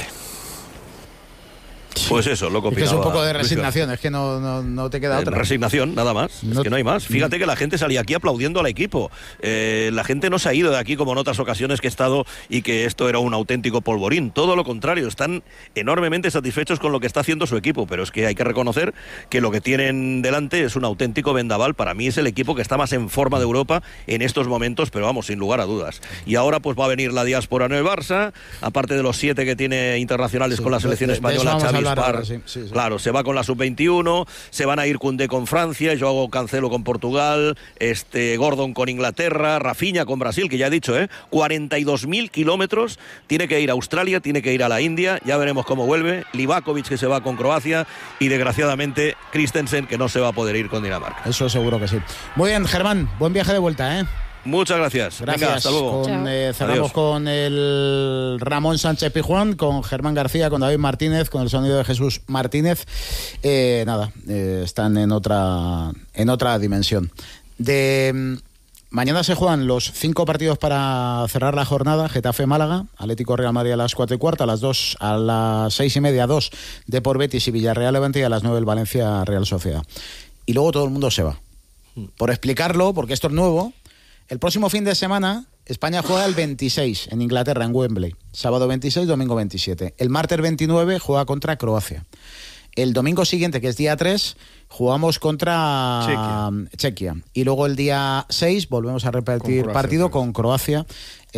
Pues eso, lo que opinaba. Es que es un poco de resignación, es que no te queda otra. Resignación, nada más, es que no hay más. Fíjate que la gente salía aquí aplaudiendo al equipo. La gente no se ha ido de aquí como en otras ocasiones que he estado y que esto era un auténtico polvorín. Todo lo contrario, están enormemente satisfechos con lo que está haciendo su equipo, pero es que hay que reconocer que lo que tienen delante es un auténtico vendaval. Para mí es el equipo que está más en forma de Europa en estos momentos, pero vamos, sin lugar a dudas. Y ahora pues va a venir la diáspora en el Barça, aparte de los 7 que tiene internacionales con la selección española, Xavi Spar, claro, se va con la sub-21, se van a ir Koundé con Francia, Joao Cancelo con Portugal, Gordon con Inglaterra, Rafinha con Brasil, que ya he dicho, 42.000 kilómetros, tiene que ir a Australia, tiene que ir a la India, ya veremos cómo vuelve, Livakovic que se va con Croacia y desgraciadamente Christensen que no se va a poder ir con Dinamarca. Eso seguro que sí. Muy bien, Germán, buen viaje de vuelta, Muchas gracias. Venga, hasta luego. Cerramos Adiós. con el Ramón Sánchez Pizjuán, con Germán García, con David Martínez, con el sonido de Jesús Martínez. Están en otra dimensión. Mañana se juegan los 5 partidos para cerrar la jornada. Getafe-Málaga, Atlético Real Madrid a las 4:15, a las 2, a las 6:30, 2 Depor Betis y Villarreal-Levante y a las 9 el Valencia-Real Sociedad. Y luego todo el mundo se va. Por explicarlo, porque esto es nuevo, el próximo fin de semana España juega el 26 en Inglaterra, en Wembley. Sábado 26, domingo 27. El martes 29 juega contra Croacia. El domingo siguiente, que es día 3, jugamos contra Chequia. Y luego el día 6 volvemos a repetir partido con Croacia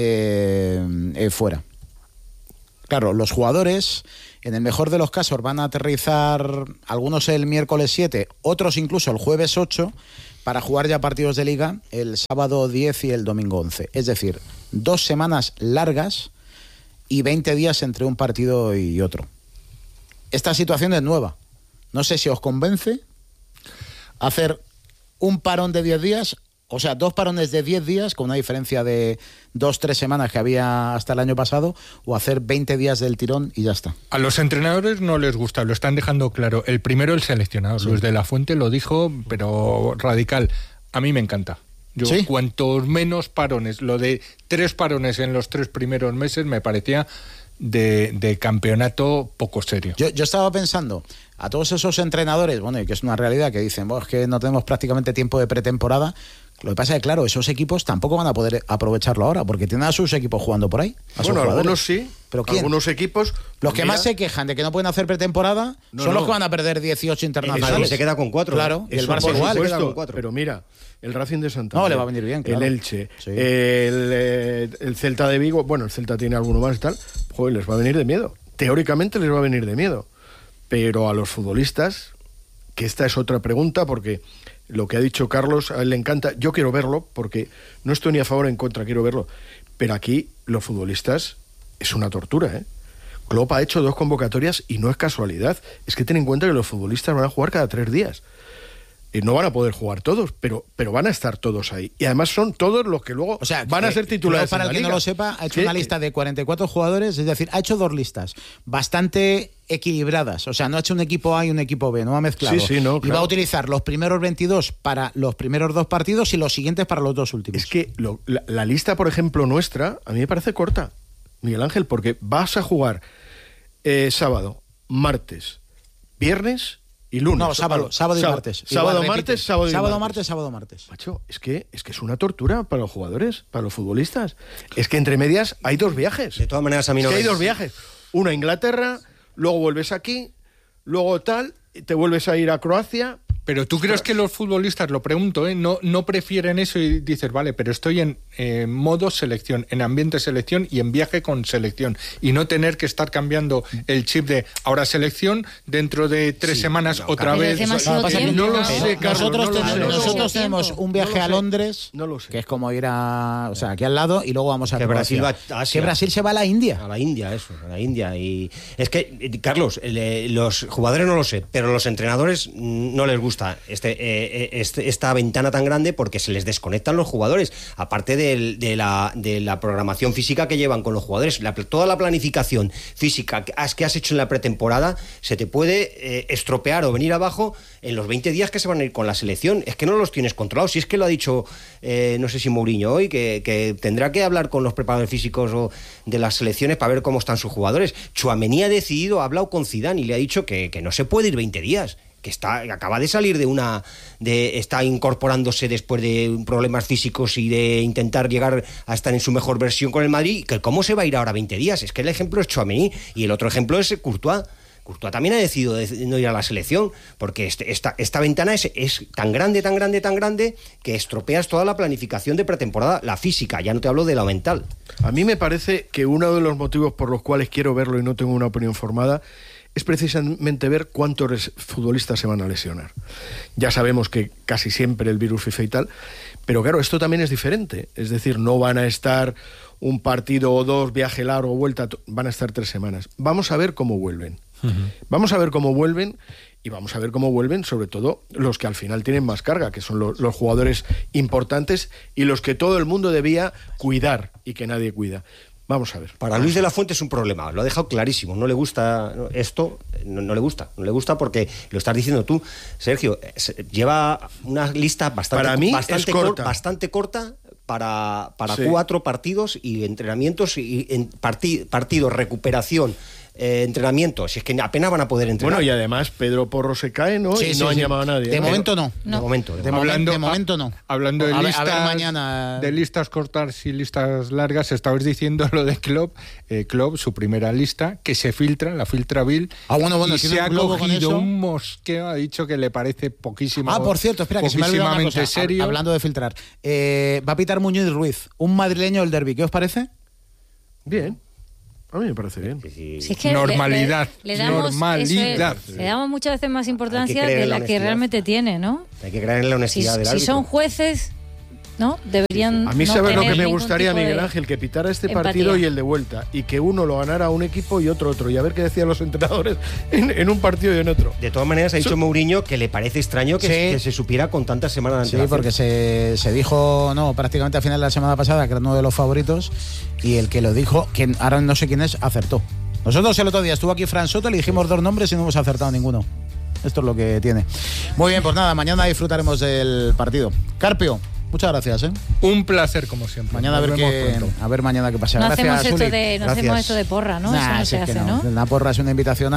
fuera. Claro, los jugadores, en el mejor de los casos, van a aterrizar algunos el miércoles 7, otros incluso el jueves 8, para jugar ya partidos de liga el sábado 10 y el domingo 11. Es decir, 2 semanas largas y 20 días entre un partido y otro. Esta situación es nueva. No sé si os convence hacer un parón de 10 días, o sea, 2 parones de 10 días, con una diferencia de 2-3 semanas que había hasta el año pasado, o hacer 20 días del tirón y ya está. A los entrenadores no les gusta, lo están dejando claro. El primero, el seleccionador, Luis de la Fuente, lo dijo, pero radical. A mí me encanta. Yo, cuantos menos parones, lo de 3 parones en los 3 primeros meses me parecía de campeonato poco serio. Yo estaba pensando a todos esos entrenadores, bueno, y que es una realidad, que dicen, es que no tenemos prácticamente tiempo de pretemporada. Lo que pasa es que, claro, esos equipos tampoco van a poder aprovecharlo ahora, porque tienen a sus equipos jugando por ahí. Bueno, algunos sí, ¿pero quién? Algunos equipos... Los que más se quejan de que no pueden hacer pretemporada son los que van a perder 18 internacionales. Se queda con 4. Claro, y el Barça igual. Se queda con 4. Pero mira, el Racing de Santander... No, le va a venir bien, claro. El Elche, el Celta de Vigo, bueno, el Celta tiene alguno más y tal, joder, les va a venir de miedo. Teóricamente les va a venir de miedo. Pero a los futbolistas, que esta es otra pregunta, porque lo que ha dicho Carlos, a él le encanta, yo quiero verlo, porque no estoy ni a favor ni en contra, quiero verlo, pero aquí los futbolistas es una tortura, ¿eh? Klopp ha hecho 2 convocatorias y no es casualidad, es que ten en cuenta que los futbolistas van a jugar cada 3 días. No van a poder jugar todos, pero van a estar todos ahí. Y además son todos los que luego van a ser titulares. Para el que no lo sepa, ha hecho una lista de 44 jugadores, es decir, ha hecho 2 listas bastante equilibradas. O sea, no ha hecho un equipo A y un equipo B, no ha mezclado. No, y va a utilizar los primeros 22 para los primeros 2 partidos y los siguientes para los 2 últimos. Es que la lista, por ejemplo, nuestra, a mí me parece corta, Miguel Ángel, porque vas a jugar sábado, martes, viernes y lunes. No, sábado y martes. Sábado, martes. Sábado, martes. Macho, es que es una tortura para los jugadores, para los futbolistas. Es que entre medias hay 2 viajes. De todas maneras, a mí no hay 2 viajes. Uno a Inglaterra, luego vuelves aquí, luego te vuelves a ir a Croacia. Pero ¿tú crees que los futbolistas, lo pregunto, no prefieren eso y dices, vale, pero estoy en modo selección, en ambiente selección y en viaje con selección, y no tener que estar cambiando el chip de ahora selección, dentro de 3 semanas otra vez? No lo sé, Carlos. Nosotros tenemos un viaje a Londres, que es como ir aquí al lado, y luego vamos a Brasil va a Asia. Que Brasil se va a la India. A la India. Y es que, Carlos, los jugadores no lo sé, pero los entrenadores no les gusta esta ventana tan grande, porque se les desconectan los jugadores, aparte de la programación física que llevan con los jugadores. Toda la planificación física que has hecho en la pretemporada se te puede estropear o venir abajo en los 20 días que se van a ir con la selección. Es que no los tienes controlados. Si es que lo ha dicho, no sé si Mourinho hoy, que tendrá que hablar con los preparadores físicos de las selecciones para ver cómo están sus jugadores. Tchouaméni ha hablado con Zidane y le ha dicho que no se puede ir 20 días. Que acaba de salir está incorporándose después de problemas físicos y de intentar llegar a estar en su mejor versión con el Madrid, que cómo se va a ir ahora 20 días. Es que el ejemplo es Tchouaméni y el otro ejemplo es Courtois. Courtois también ha decidido no ir a la selección, porque esta ventana es tan grande que estropeas toda la planificación de pretemporada, la física, ya no te hablo de la mental. A mí me parece que uno de los motivos por los cuales quiero verlo y no tengo una opinión formada es precisamente ver cuántos futbolistas se van a lesionar. Ya sabemos que casi siempre el virus FIFA y tal, pero claro, esto también es diferente. Es decir, no van a estar un partido o 2, viaje largo, vuelta, van a estar 3 semanas. Vamos a ver cómo vuelven. Vamos a ver cómo vuelven, y vamos a ver cómo vuelven sobre todo los que al final tienen más carga, que son los jugadores importantes y los que todo el mundo debía cuidar y que nadie cuida. Vamos a ver. Para Luis de la Fuente es un problema, lo ha dejado clarísimo. No le gusta esto, no le gusta porque lo estás diciendo tú, Sergio. Lleva una lista bastante corta para 4 partidos y entrenamientos y partidos, recuperación, entrenamiento, si es que apenas van a poder entrenar. Bueno, y además Pedro Porro se cae, ¿no? Sí, y sí, no han sí. llamado a nadie. De ¿no? momento no. De momento. De momento no. Hablando de listas, a ver mañana. de listas cortas y listas largas, estabais diciendo lo de Klopp, su primera lista, que se filtra, la filtra Bill, bueno, y se ha cogido un mosqueo, ha dicho que le parece poquísimo. Por cierto, espera, que se me ha olvidado una cosa. Serio. Hablando de filtrar, va a pitar Muñoz Ruiz, un madrileño del derbi, ¿qué os parece? Bien. A mí me parece bien. Si es que normalidad. Le damos le damos muchas veces más importancia de la que realmente tiene, ¿no? Hay que creer en la honestidad del árbitro. Si son jueces, ¿no? Deberían. A mí, no ¿sabes lo que me ningún gustaría, tipo de Miguel Ángel? Que pitara este empatía. partido y el de vuelta. Y que uno lo ganara un equipo y otro. Y a ver qué decían los entrenadores en un partido y en otro. De todas maneras, ha dicho Mourinho que le parece extraño que se supiera con tantas semanas de antelación. Sí, porque se dijo, prácticamente al final de la semana pasada, que era uno de los favoritos. Y el que lo dijo, que ahora no sé quién es, acertó. Nosotros el otro día estuvo aquí Fran Soto, le dijimos 2 nombres y no hemos acertado ninguno. Esto es lo que tiene. Muy bien, pues nada, mañana disfrutaremos del partido. Carpio, muchas gracias. Un placer, como siempre. Mañana a ver mañana qué pasa. No Gracias, hacemos Uli. hacemos esto de porra, ¿no? Eso no se hace, ¿no? La porra es una invitación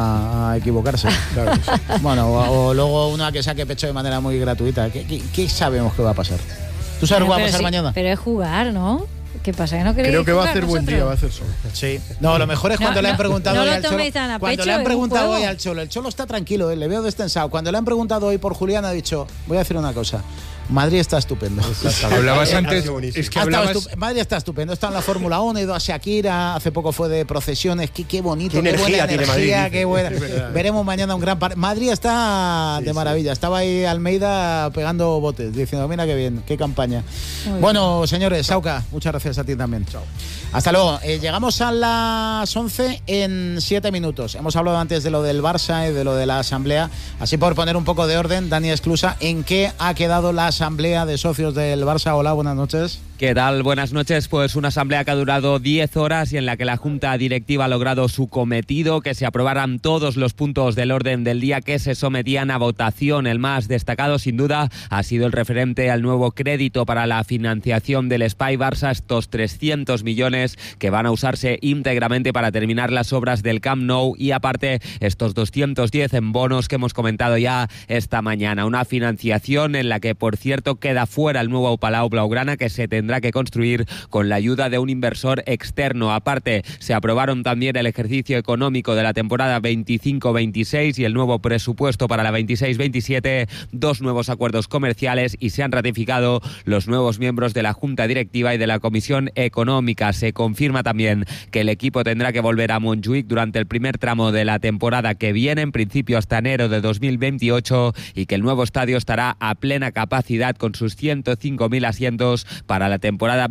a equivocarse. Claro. Bueno, o luego una que saque pecho de manera muy gratuita. ¿Qué sabemos que va a pasar? ¿Tú sabes qué va a pasar mañana? Pero es jugar, ¿no? ¿Qué pasa? ¿Que no queréis Creo que va a jugar hacer buen día, va a hacer sol. Sí. No, lo mejor es cuando le han preguntado hoy al Cholo. Cuando le han preguntado hoy al Cholo, el Cholo está tranquilo, le veo destensado. Cuando le han preguntado hoy por Julián, ha dicho, voy a decir una cosa. Madrid está estupendo. Hablabas antes, es que Madrid está estupendo, está en la Fórmula 1, ha ido a Shakira, hace poco fue de procesiones, qué bonito, qué buena energía, qué buena. Veremos mañana un gran partido. Madrid está de maravilla, estaba ahí Almeida pegando botes, diciendo, mira qué bien, qué campaña. Bueno, señores, Sauca, muchas gracias a ti también. Chao. Hasta luego. Llegamos a las 11 en 7 minutos. Hemos hablado antes de lo del Barça y de lo de la asamblea. Así por poner un poco de orden, Dani Esclusa, ¿en qué ha quedado la asamblea de socios del Barça? Hola, buenas noches. ¿Qué tal? Buenas noches. Pues una asamblea que ha durado 10 horas y en la que la Junta Directiva ha logrado su cometido, que se aprobaran todos los puntos del orden del día que se sometían a votación. El más destacado, sin duda, ha sido el referente al nuevo crédito para la financiación del Espai Barça, estos 300 millones que van a usarse íntegramente para terminar las obras del Camp Nou y aparte estos 210 en bonos que hemos comentado ya esta mañana. Una financiación en la que, por cierto, queda fuera el nuevo Palau Blaugrana, que se tendrá que construir con la ayuda de un inversor externo. Aparte, se aprobaron también el ejercicio económico de la temporada 25-26 y el nuevo presupuesto para la 26-27, 2 nuevos acuerdos comerciales y se han ratificado los nuevos miembros de la Junta Directiva y de la Comisión Económica. Se confirma también que el equipo tendrá que volver a Montjuïc durante el primer tramo de la temporada que viene, en principio hasta enero de 2028, y que el nuevo estadio estará a plena capacidad con sus 105.000 asientos para la temporada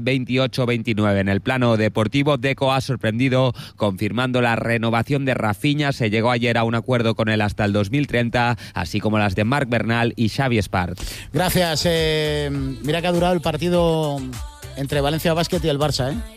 28-29. En el plano deportivo, Deco ha sorprendido confirmando la renovación de Rafinha. Se llegó ayer a un acuerdo con él hasta el 2030, así como las de Marc Bernal y Xavi Espart. Gracias. Mira que ha durado el partido entre Valencia Basket y el Barça, ¿eh?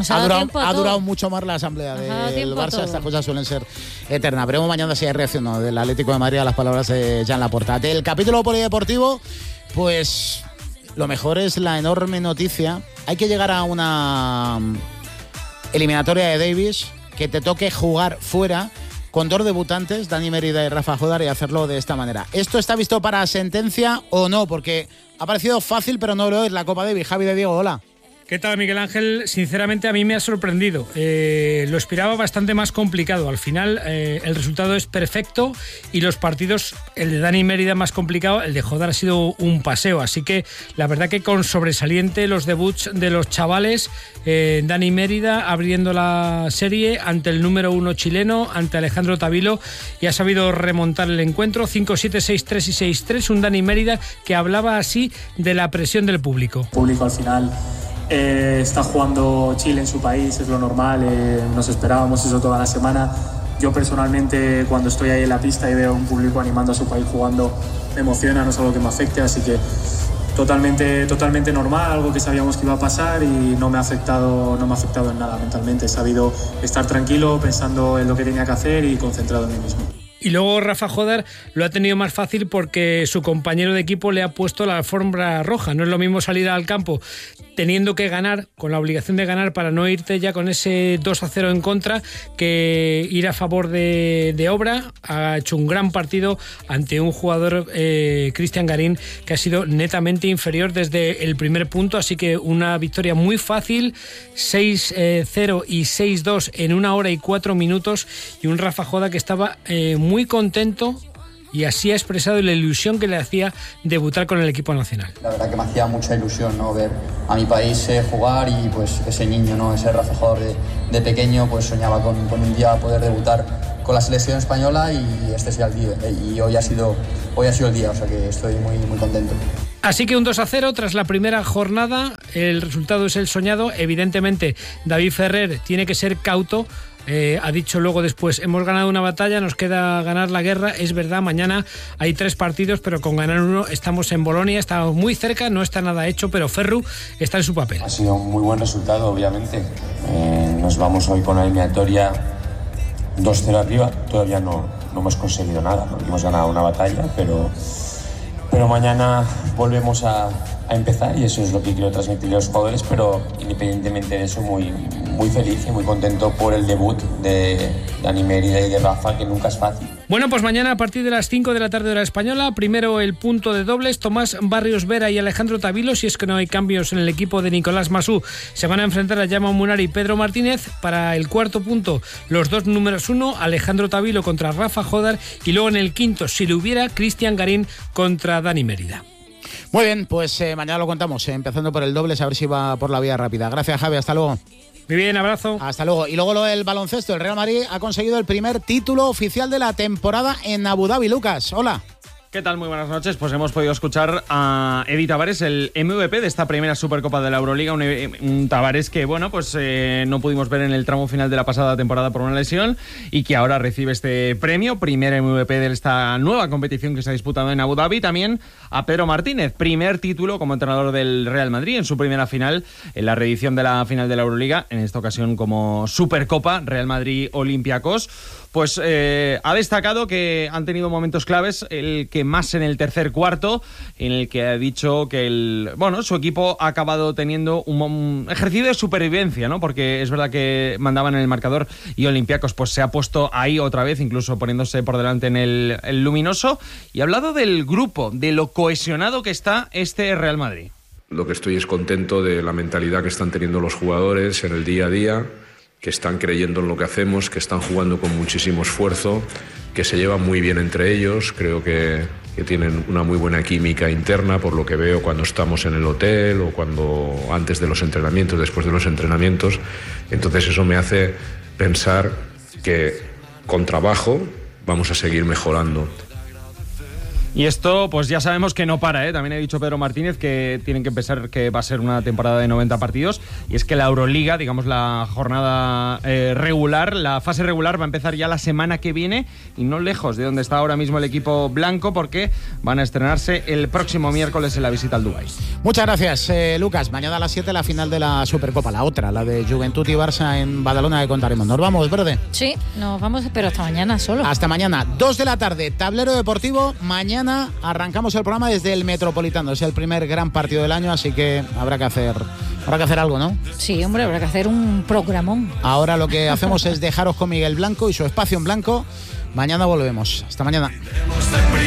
Ha durado mucho más la asamblea del Barça. Estas cosas suelen ser eternas. Veremos mañana si hay reacción del Atlético de Madrid a las palabras de Jan Laporta. Del capítulo polideportivo, pues lo mejor es la enorme noticia. Hay que llegar a una eliminatoria de Davis que te toque jugar fuera con 2 debutantes, Dani Mérida y Rafa Jodar, y hacerlo de esta manera. ¿Esto está visto para sentencia o no? Porque ha parecido fácil, pero no lo es la Copa Davis. Javi de Diego, hola. ¿Qué tal, Miguel Ángel? Sinceramente a mí me ha sorprendido. Lo esperaba bastante más complicado. Al final el resultado es perfecto y los partidos, el de Dani Mérida más complicado, el de Jodar ha sido un paseo. Así que la verdad que con sobresaliente los debuts de los chavales. Dani Mérida abriendo la serie ante el número 1 chileno, ante Alejandro Tavilo, y ha sabido remontar el encuentro 5-7, 6-3 y 6-3. Un Dani Mérida que hablaba así de la presión del público. El público al final está jugando Chile en su país, es lo normal, nos esperábamos eso toda la semana. Yo personalmente, cuando estoy ahí en la pista y veo un público animando a su país jugando, me emociona, no es algo que me afecte, así que totalmente normal, algo que sabíamos que iba a pasar y no me ha afectado en nada mentalmente. He sabido estar tranquilo, pensando en lo que tenía que hacer y concentrado en mí mismo. Y luego Rafa Jodar lo ha tenido más fácil porque su compañero de equipo le ha puesto la alfombra roja. No es lo mismo salir al campo teniendo que ganar, con la obligación de ganar para no irte ya con ese 2-0 en contra, que ir a favor de Obra. Ha hecho un gran partido ante un jugador, Cristian Garín, que ha sido netamente inferior desde el primer punto, así que una victoria muy fácil, 6-0 y 6-2 en 1 hora y 4 minutos, y un Rafa Joda que estaba muy contento, y así ha expresado la ilusión que le hacía debutar con el equipo nacional. La verdad que me hacía mucha ilusión, ¿no?, ver a mi país jugar, y pues ese niño, ¿no?, ese Rafa Joda de pequeño, pues soñaba con un día poder debutar con la selección española, y este sea el día, y hoy ha sido el día, o sea que estoy muy, muy contento. Así que un 2-0 tras la primera jornada, el resultado es el soñado. Evidentemente David Ferrer tiene que ser cauto. Ha dicho luego después, hemos ganado una batalla, nos queda ganar la guerra. Es verdad, mañana hay 3 partidos, pero con ganar uno estamos en Bolonia, estamos muy cerca, no está nada hecho, pero Ferru está en su papel. Ha sido un muy buen resultado, obviamente. Nos vamos hoy con la eliminatoria 2-0 arriba. Todavía no hemos conseguido nada, ¿no? Hemos ganado una batalla, pero mañana volvemos a empezar, y eso es lo que quiero transmitir a los jugadores. Pero independientemente de eso, muy, muy feliz y muy contento por el debut de Dani Mérida y de Rafa, que nunca es fácil. Bueno, pues mañana a partir de las 5 de la tarde hora española, primero el punto de dobles. Tomás Barrios Vera y Alejandro Tavilo, si es que no hay cambios en el equipo de Nicolás Masú, se van a enfrentar a Jaume Munari y Pedro Martínez. Para el cuarto punto, los 2 números 1, Alejandro Tavilo contra Rafa Jodar, y luego en el quinto, si lo hubiera, Cristian Garín contra Dani Mérida. Muy bien, pues mañana lo contamos, empezando por el dobles, a ver si va por la vía rápida. Gracias, Javi, hasta luego. Muy bien, abrazo. Hasta luego. Y luego lo del baloncesto, el Real Madrid ha conseguido el primer título oficial de la temporada en Abu Dhabi. Lucas, hola. ¿Qué tal? Muy buenas noches. Pues hemos podido escuchar a Edi Tavares, el MVP de esta primera Supercopa de la Euroliga, un Tavares que, bueno, pues no pudimos ver en el tramo final de la pasada temporada por una lesión, y que ahora recibe este premio, primer MVP de esta nueva competición que se ha disputado en Abu Dhabi. También a Pedro Martínez, primer título como entrenador del Real Madrid en su primera final, en la reedición de la final de la Euroliga, en esta ocasión como Supercopa, Real Madrid-Olympiacos. Pues ha destacado que han tenido momentos claves, el que más en el tercer cuarto, en el que ha dicho que su equipo ha acabado teniendo un ejercicio de supervivencia, ¿no? Porque es verdad que mandaban en el marcador, y Olympiacos pues se ha puesto ahí otra vez, incluso poniéndose por delante en el luminoso, y ha hablado del grupo, de lo cohesionado que está este Real Madrid. Lo que estoy es contento de la mentalidad que están teniendo los jugadores en el día a día, que están creyendo en lo que hacemos, que están jugando con muchísimo esfuerzo, que se llevan muy bien entre ellos. Creo que tienen una muy buena química interna, por lo que veo cuando estamos en el hotel o cuando antes de los entrenamientos, después de los entrenamientos. Entonces eso me hace pensar que con trabajo vamos a seguir mejorando. Y esto, pues ya sabemos que no para, ¿eh? También ha dicho Pedro Martínez que tienen que pensar que va a ser una temporada de 90 partidos. Y es que la Euroliga, digamos la jornada regular, la fase regular va a empezar ya la semana que viene, y no lejos de donde está ahora mismo el equipo blanco, porque van a estrenarse el próximo miércoles en la visita al Dubái. Muchas gracias, Lucas. Mañana a las 7 la final de la Supercopa, la otra, la de Juventud y Barça en Badalona, que contaremos. ¿Nos vamos, Verde? Sí, nos vamos, pero hasta mañana solo. Hasta mañana, 2 de la tarde, Tablero Deportivo. Mañana arrancamos el programa desde el Metropolitano. Es el primer gran partido del año, así que habrá que hacer algo, ¿no? Sí, hombre, habrá que hacer un programón. Ahora lo que hacemos es dejaros con Miguel Blanco y su espacio en blanco. Mañana volvemos. Hasta mañana.